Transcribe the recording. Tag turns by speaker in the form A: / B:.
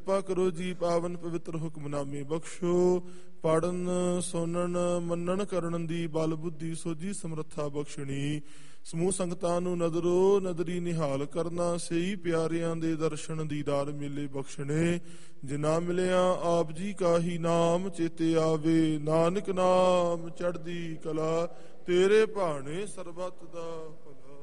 A: ਕਿਰਪਾ ਕਰੋ ਜੀ ਪਾਵਨ ਪਵਿੱਤਰ ਹੁਕਮਨਾਮੇ ਬਖਸ਼ੋ। ਪੜਨ ਸੁਣਨ ਮੰਨਣ ਕਰਨ ਦੀ ਬਲ ਬੁੱਧੀ ਸੋਝੀ ਸਮਰੱਥਾ ਬਖਸ਼ਣੀ। ਸਮੂਹ ਸੰਗਤਾਂ ਨੂੰ ਨਦਰੋ ਨਦਰੀ ਨਿਹਾਲ ਕਰਨਾ। ਸਹੀ ਪਿਆਰਿਆਂ ਦੇ ਦਰਸ਼ਨ ਦੀਦਾਰ ਮੇਲੇ ਬਖਸ਼ਣੇ। ਜਿਨਾ ਮਿਲਿਆ ਆਪ ਜੀ ਕਾ ਹੀ ਨਾਮ ਚੇਤੇ ਆਵੇ। ਨਾਨਕ ਨਾਮ ਚੜ੍ਹਦੀ ਕਲਾ ਤੇਰੇ ਭਾਣੇ ਸਰਬੱਤ ਦਾ ਭਲਾ।